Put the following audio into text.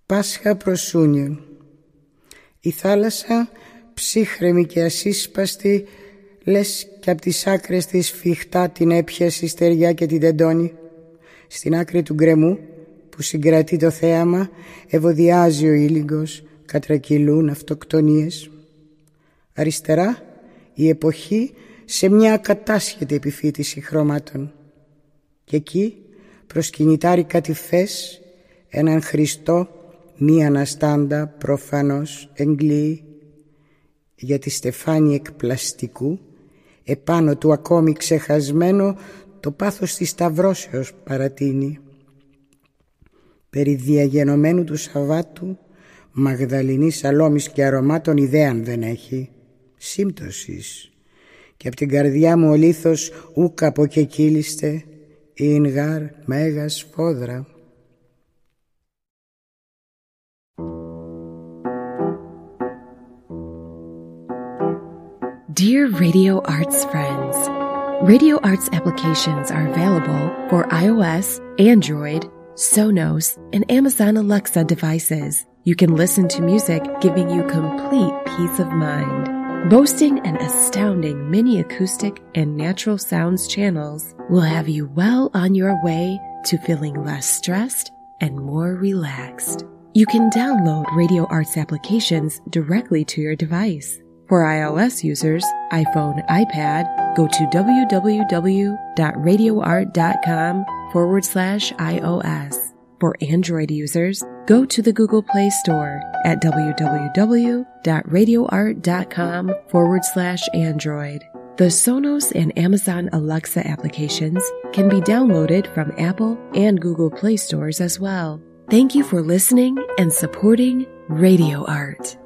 Πάσχα προσούνιον. Η θάλασσα, ψύχρεμη και ασύσπαστη, λες κι απ' τις άκρες της φιχτά την έπιασε η στεριά και την τεντώνει. Στην άκρη του γκρεμού που συγκρατεί το θέαμα, ευωδιάζει ο ήλιγκος, κατρακυλούν αυτοκτονίες. Αριστερά η εποχή σε μια ακατάσχετη επιφύτηση χρώματων. Και εκεί προσκυνητάρει κατηφές έναν Χριστό μη αναστάντα προφανώς εγκλείει. Για τη στεφάνη εκ πλαστικού, επάνω του ακόμη ξεχασμένο, το πάθος της σταυρώσεως παρατείνει. Περί διαγενωμένου του Σαββάτου, Μαγδαληνής σαλόμης και αρωμάτων ιδέαν δεν έχει, σύμπτωσης. Και απ' την καρδιά μου ο λίθος ούκ από και κύλιστε, ειν γάρ μέγας φόδρα. Dear Radio Arts friends, Radio Arts applications are available for iOS, Android, Sonos, and Amazon Alexa devices. You can listen to music giving you complete peace of mind. Boasting an astounding mini acoustic and natural sounds channels will have you well on your way to feeling less stressed and more relaxed. You can download Radio Arts applications directly to your device. For iOS users, iPhone, iPad, go to www.radioart.com/iOS. For Android users, go to the Google Play Store at www.radioart.com/Android. The Sonos and Amazon Alexa applications can be downloaded from Apple and Google Play stores as well. Thank you for listening and supporting Radio Art.